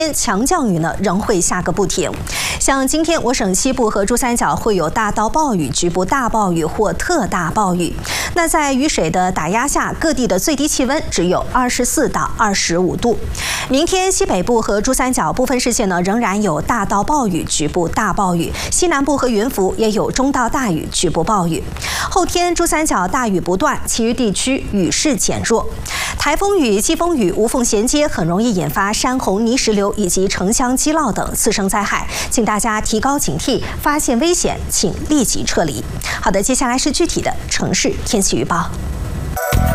强降雨呢仍会下个不停，像今天我省西部和珠三角会有大到暴雨、局部大暴雨或特大暴雨。那在雨水的打压下，各地的最低气温只有24到25度。明天西北部和珠三角部分市县呢仍然有大到暴雨、局部大暴雨，西南部和云浮也有中到大雨、局部暴雨。后天珠三角大雨不断，其余地区雨势减弱。台风雨、季风雨无缝衔接，很容易引发山洪、泥石流以及城乡积涝等次生灾害，请大家提高警惕，发现危险请立即撤离。好的，接下来是具体的城市天气预报。